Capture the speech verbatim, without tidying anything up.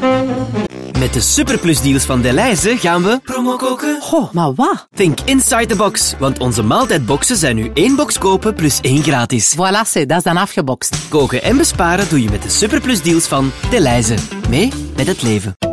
Met de superplusdeals van Delhaize gaan we promo koken. Goh, maar wat? Think inside the box, want onze maaltijdboxen zijn nu één box kopen plus één gratis. Voilà, c'est, dat is dan afgebokst. Koken en besparen doe je met de superplusdeals van Delhaize. Mee met het leven.